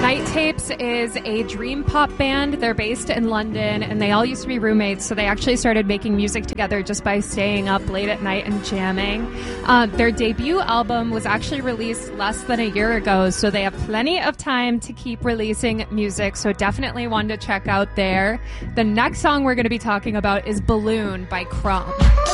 Night Tapes is a dream pop band. They're based in London, and they all used to be roommates, so they actually started making music together just by staying up late at night and jamming. Their debut album was actually released less than a year ago, so they have plenty of time to keep releasing music, so definitely one to check out there. The next song we're going to be talking about is Balloon by Crumb.